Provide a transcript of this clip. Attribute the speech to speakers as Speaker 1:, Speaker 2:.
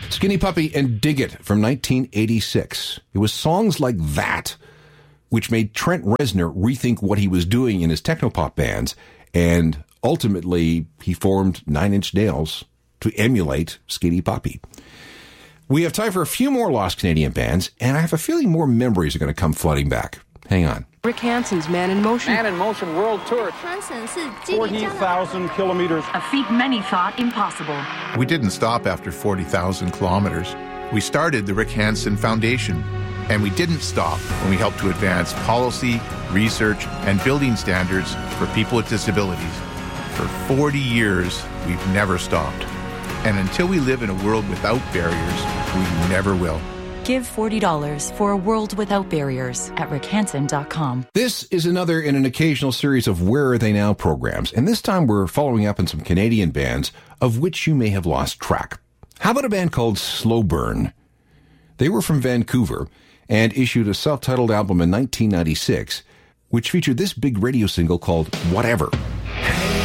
Speaker 1: Skinny Puppy and Dig It from 1986. It was songs like that which made Trent Reznor rethink what he was doing in his technopop bands, and ultimately he formed Nine Inch Nails to emulate Skinny Puppy. We have time for a few more lost Canadian bands, and I have a feeling more memories are going to come flooding back. Hang on.
Speaker 2: Rick Hansen's Man in Motion.
Speaker 3: Man in Motion World Tour. 40,000 kilometers.
Speaker 4: A feat many thought impossible.
Speaker 5: We didn't stop after 40,000 kilometers. We started the Rick Hansen Foundation, and we didn't stop when we helped to advance policy, research, and building standards for people with disabilities. For 40 years, we've never stopped. And until we live in a world without barriers, we never will.
Speaker 4: Give $40 for a world without barriers at rickhansen.com.
Speaker 1: This is another in an occasional series of Where Are They Now programs, and this time we're following up on some Canadian bands of which you may have lost track. How about a band called Slow Burn? They were from Vancouver and issued a self-titled album in 1996, which featured this big radio single called Whatever.
Speaker 6: Hey.